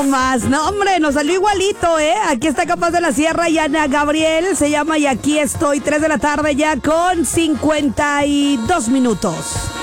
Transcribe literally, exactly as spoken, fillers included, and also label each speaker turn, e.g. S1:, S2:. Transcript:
S1: nomás. No, hombre, nos salió igualito, ¿eh? Aquí está Capaz de la Sierra y Ana Gabriel. Se llama Y aquí estoy, tres de la tarde ya con cincuenta y dos minutos.